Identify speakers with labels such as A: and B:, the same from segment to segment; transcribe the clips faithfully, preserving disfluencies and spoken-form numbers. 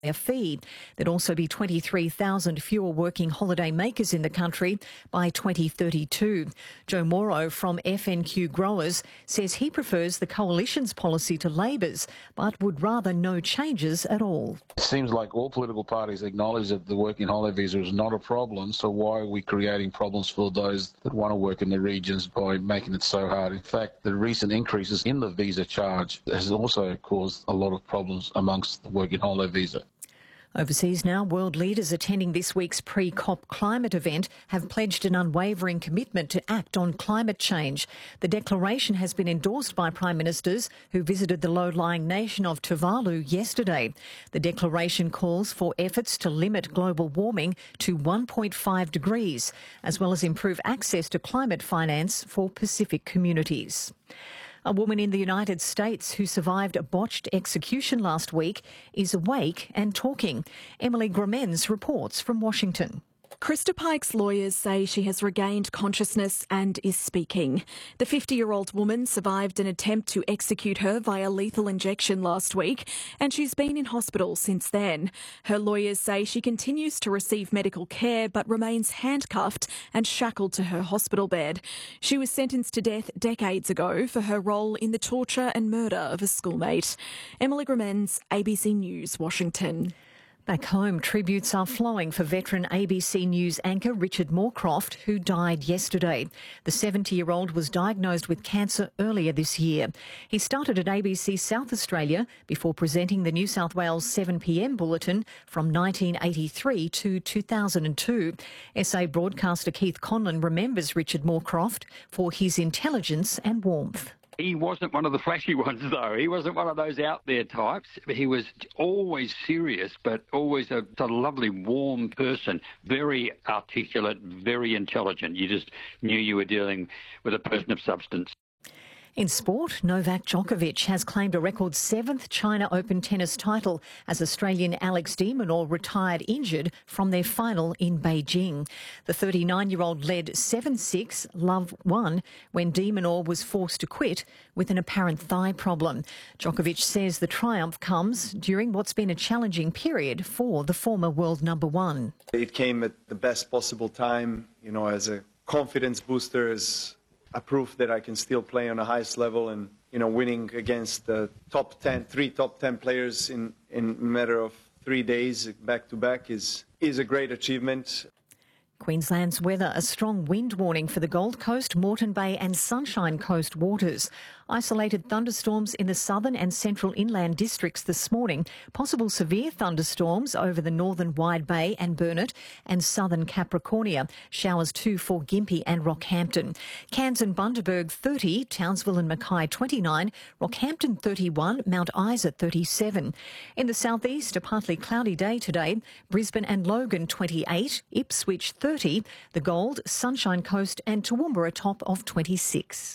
A: a fee. There'd also be twenty-three thousand fewer working holiday makers in the country by twenty thirty-two. Joe Morrow from F N Q Growers says he prefers the Coalition's policy to Labor's, but would rather no changes at all.
B: It seems like all political parties acknowledge that the working holiday visa is not a problem, so why are we creating problems for those that want to work in the regions by making it so hard? In fact, the recent increases in the visa charge has also caused a lot of problems amongst the working holiday visa.
A: Overseas now, world leaders attending this week's pre-COP climate event have pledged an unwavering commitment to act on climate change. The declaration has been endorsed by prime ministers who visited the low-lying nation of Tuvalu yesterday. The declaration calls for efforts to limit global warming to one point five degrees, as well as improve access to climate finance for Pacific communities. A woman in the United States who survived a botched execution last week is awake and talking. Emily Gramenz reports from Washington.
C: Krista Pike's lawyers say she has regained consciousness and is speaking. The fifty-year-old woman survived an attempt to execute her via lethal injection last week, and she's been in hospital since then. Her lawyers say she continues to receive medical care but remains handcuffed and shackled to her hospital bed. She was sentenced to death decades ago for her role in the torture and murder of a schoolmate. Emily Gramenz, A B C News, Washington.
A: Back home, tributes are flowing for veteran A B C News anchor Richard Moorcroft, who died yesterday. The seventy-year-old was diagnosed with cancer earlier this year. He started at A B C South Australia before presenting the New South Wales seven p m bulletin from nineteen eighty-three to two thousand two. S A broadcaster Keith Conlon remembers Richard Moorcroft for his intelligence and warmth.
D: He wasn't one of the flashy ones, though. He wasn't one of those out-there types. He was always serious, but always a, a lovely, warm person, very articulate, very intelligent. You just knew you were dealing with a person of substance.
A: In sport, Novak Djokovic has claimed a record seventh China Open tennis title as Australian Alex de Minaur retired injured from their final in Beijing. The thirty-nine-year-old led seven six, love one, when de Minaur was forced to quit with an apparent thigh problem. Djokovic says the triumph comes during what's been a challenging period for the former world number one.
E: It came at the best possible time, you know, as a confidence booster, as a proof that I can still play on the highest level, and, you know, winning against the top ten, three top ten players in, in a matter of three days back to back is, is a great achievement.
A: Queensland's weather, a strong wind warning for the Gold Coast, Moreton Bay and Sunshine Coast waters. Isolated thunderstorms in the southern and central inland districts this morning. Possible severe thunderstorms over the northern Wide Bay and Burnett and southern Capricornia. Showers too for Gympie and Rockhampton. Cairns and Bundaberg thirty, Townsville and Mackay twenty-nine, Rockhampton thirty-one, Mount Isa thirty-seven. In the southeast, a partly cloudy day today. Brisbane and Logan twenty-eight, Ipswich thirty, the Gold, Sunshine Coast and Toowoomba a top of twenty-six.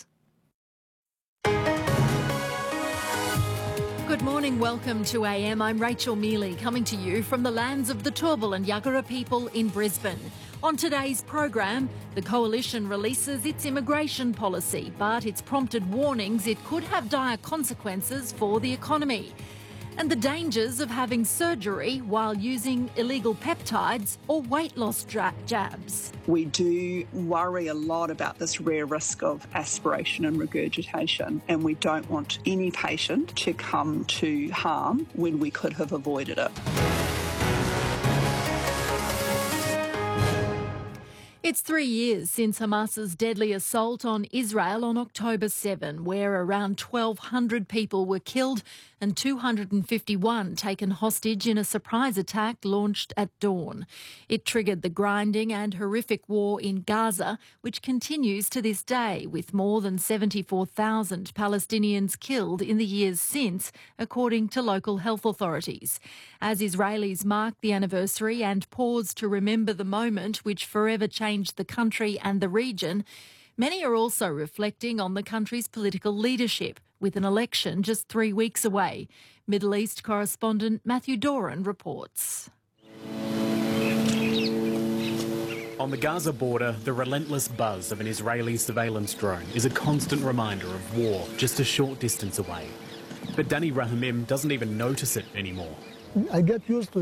F: Good morning, welcome to A M. I'm Rachel Mealy, coming to you from the lands of the Turrbal and Yuggera people in Brisbane. On today's program, the Coalition releases its immigration policy, but it's prompted warnings it could have dire consequences for the economy. And the dangers of having surgery while using illegal peptides or weight loss jabs.
G: We do worry a lot about this rare risk of aspiration and regurgitation, and we don't want any patient to come to harm when we could have avoided it.
F: It's three years since Hamas's deadly assault on Israel on October seventh, where around twelve hundred people were killed and two hundred fifty-one taken hostage in a surprise attack launched at dawn. It triggered the grinding and horrific war in Gaza, which continues to this day, with more than seventy-four thousand Palestinians killed in the years since, according to local health authorities. As Israelis mark the anniversary and pause to remember the moment which forever changed the country and the region, many are also reflecting on the country's political leadership, with an election just three weeks away. Middle East correspondent Matthew Doran reports.
H: On the Gaza border, the relentless buzz of an Israeli surveillance drone is a constant reminder of war just a short distance away. But Danny Rahimim doesn't even notice it anymore.
I: I get used to it.